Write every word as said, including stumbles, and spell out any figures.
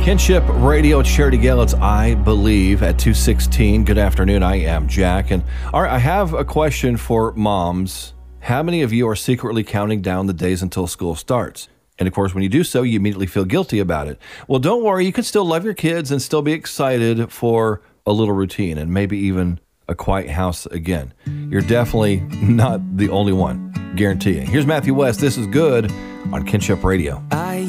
Kinship Radio, Charity Gale. It's I Believe at two sixteen. Good afternoon. I am Jack. And all right, I have a question for moms. How many of you are secretly counting down the days until school starts? And of course, when you do so, you immediately feel guilty about it. Well, don't worry. You can still love your kids and still be excited for a little routine and maybe even a quiet house again. You're definitely not the only one, guaranteeing. Here's Matthew West. This is Good on Kinship Radio. I